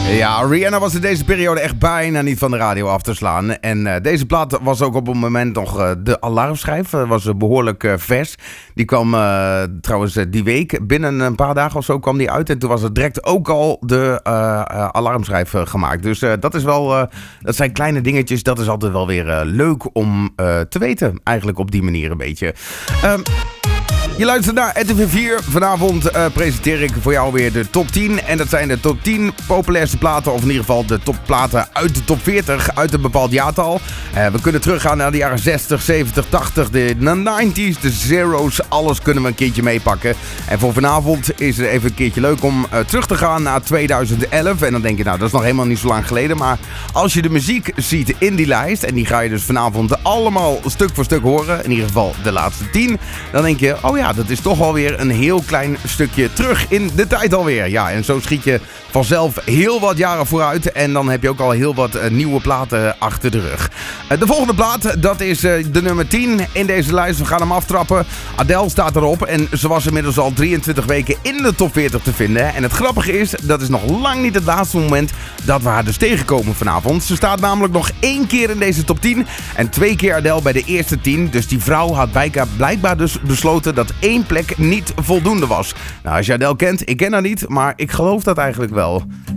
Ja, Rihanna was in deze periode echt bijna niet van de radio af te slaan. En deze plaat was ook op het moment nog de alarmschijf. Was behoorlijk vers. Die kwam trouwens die week. Binnen een paar dagen of zo kwam die uit. En toen was het direct ook al de alarmschijf gemaakt. Dus dat is wel... dat zijn kleine dingetjes. Dat is altijd wel weer leuk om te weten. Eigenlijk op die manier een beetje. Je luistert naar RTV 4. Vanavond presenteer ik voor jou weer de top 10. En dat zijn de top 10 populairste platen. Of in ieder geval de topplaten uit de top 40. Uit een bepaald jaartal. We kunnen teruggaan naar de jaren 60, 70, 80. De 90s, de zero's. Alles kunnen we een keertje meepakken. En voor vanavond is het even een keertje leuk om terug te gaan naar 2011. En dan denk je, nou dat is nog helemaal niet zo lang geleden. Maar als je de muziek ziet in die lijst. En die ga je dus vanavond allemaal stuk voor stuk horen. In ieder geval de laatste 10. Dan denk je, oh ja, dat is toch alweer een heel klein stukje terug in de tijd alweer. Ja, en zo schiet je vanzelf heel wat jaren vooruit. En dan heb je ook al heel wat nieuwe platen achter de rug. De volgende plaat, dat is de nummer 10 in deze lijst. We gaan hem aftrappen. Adele staat erop en ze was inmiddels al 23 weken in de top 40 te vinden. En het grappige is, dat is nog lang niet het laatste moment dat we haar dus tegenkomen vanavond. Ze staat namelijk nog 1 keer in deze top 10 en 2 keer Adele bij de eerste 10. Dus die vrouw had blijkbaar dus besloten dat 1 plek niet voldoende was. Nou, als je Adele kent, ik ken haar niet, maar ik geloof dat eigenlijk wel.